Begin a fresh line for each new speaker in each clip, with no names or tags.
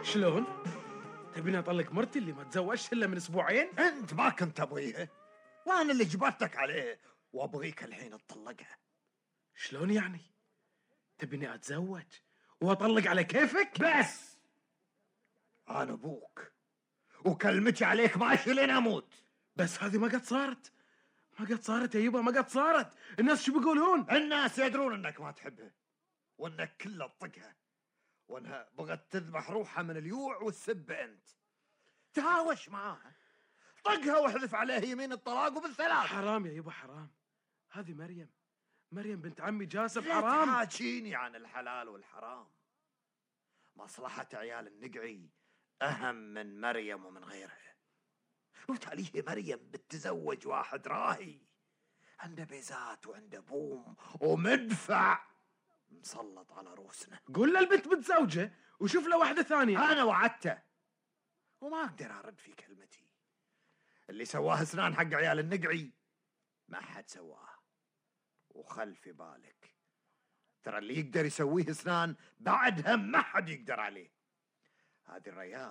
شلون؟ تبيني اطلق مرتي اللي ما تزوجت الا من اسبوعين؟
انت ما كنت ابغيها، وانا اللي جبرتك عليه، وابغيك الحين تطلقها.
شلون يعني؟ تبيني اتزوج واطلق على كيفك؟
بس انا ابوك وكلمتي عليك ماشي لين اموت.
بس هذه ما قد صارت، ما قد صارت يا يبا، ما قد صارت. الناس شو بيقولون؟
الناس يدرون انك ما تحبها، وانك كله تطقها، وانها بغت تذبح روحها من اليوع والسب. انت تهاوش معاها، طقها واحذف عليها يمين الطلاق وبالثلاث.
حرام يا يبا حرام، هذه مريم بنت عمي جاسم.
لا
حرام.
تحاجيني عن الحلال والحرام. مصلحة عيال النقعي أهم من مريم ومن غيرها. وتاليه مريم بتتزوج واحد راهي عنده بيزات وعنده بوم ومدفع مسلط على روسنا.
قول له البنت متزوجة وشوف له واحدة ثانية.
أنا وعدته وما أقدر أرد في كلمتي. اللي سواه سنان حق عيال النقعي ما حد سواه. وخل في بالك ترى اللي يقدر يسويه سنان بعدها ما حد يقدر عليه. هذه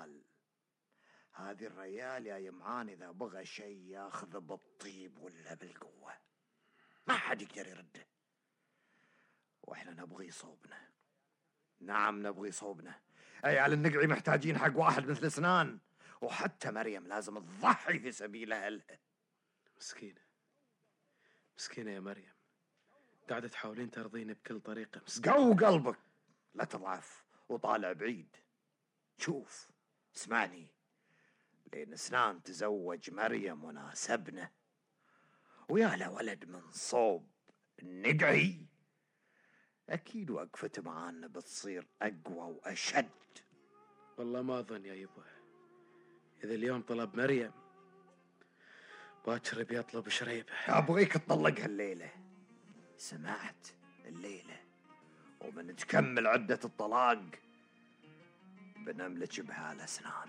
الريال يا يمعان إذا بغى شيء ياخذ بالطيب ولا بالقوة، ما حد يقدر يرده. وإحنا نبغي صوبنا، نعم نبغي صوبنا. عيال النقعي محتاجين حق واحد مثل سنان، وحتى مريم لازم تضحي في سبيل أهلها.
مسكينة يا مريم، قاعدة تحاولين ترضيني بكل طريقة.
قو قلبك، لا تضعف وطالع بعيد. شوف اسمعني، لين سنان تزوج مريم وناسبنا ويا له ولد من صوب النقعي، أكيد وقفته معانا بتصير أقوى وأشد.
والله ما أظن يا يبا، إذا اليوم طلب مريم باكر بيطلب شريبه.
أبغيك تطلقها الليلة، سمعت؟ الليلة، ومن تكمل عدة الطلاق بنملك بها لسنان.